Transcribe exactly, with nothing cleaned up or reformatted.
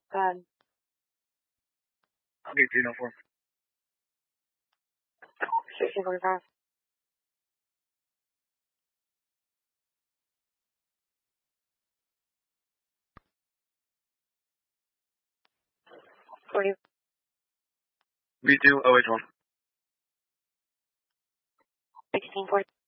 Um, eighteen oh four. sixteen forty-five. forty. B two oh eight twelve. sixteen forty.